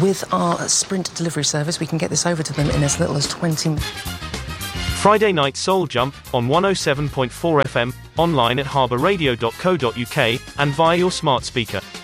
With our Sprint delivery service, we can get this over to them in as little as 20 minutes. Friday Night Soul Jump on 107.4 FM, online at harbourradio.co.uk, and via your smart speaker.